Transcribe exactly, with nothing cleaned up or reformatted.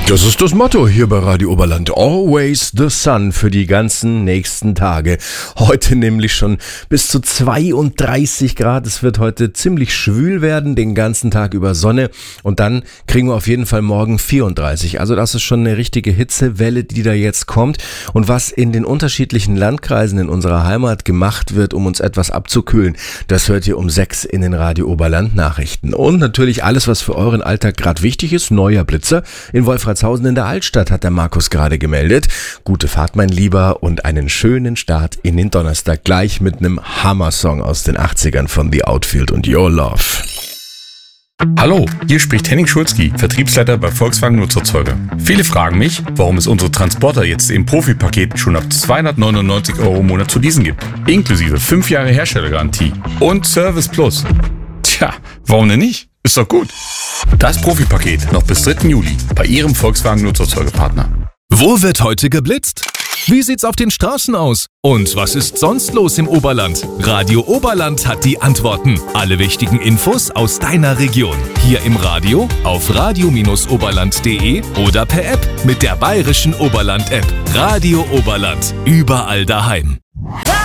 Das ist das Motto hier bei Radio Oberland. Always the sun für die ganzen nächsten Tage. Heute nämlich schon bis zu zweiunddreißig Grad. Es wird heute ziemlich schwül werden, den ganzen Tag über Sonne. Und dann kriegen wir auf jeden Fall morgen vierunddreißig. Also das ist schon eine richtige Hitzewelle, die da jetzt kommt. Und was in den unterschiedlichen Landkreisen in unserer Heimat gemacht wird, um uns etwas abzukühlen, das hört ihr um sechs in den Radio Oberland Nachrichten. Und natürlich alles, was für euren Alltag gerade wichtig ist. Neuer Blitzer in Wolfratshausen in der Altstadt, hat der Markus gerade gemeldet. Gute Fahrt, mein Lieber, und einen schönen Start in den Donnerstag gleich mit einem Hammer-Song aus den achtzigern von The Outfield und Your Love. Hallo, hier spricht Henning Schulzki, Vertriebsleiter bei Volkswagen Nutzerzeuger. Viele fragen mich, warum es unsere Transporter jetzt im Profi-Paket schon ab zweihundertneunundneunzig Euro im Monat zu leasen gibt. Inklusive fünf Jahre Herstellergarantie und Service Plus. Tja, warum denn nicht? Ist doch gut. Das Profi-Paket noch bis dritten Juli bei Ihrem Volkswagen Nutzerzeugerpartner. Wo wird heute geblitzt? Wie sieht's auf den Straßen aus? Und was ist sonst los im Oberland? Radio Oberland hat die Antworten. Alle wichtigen Infos aus deiner Region. Hier im Radio, auf radio oberland punkt de oder per App mit der bayerischen Oberland-App. Radio Oberland. Überall daheim.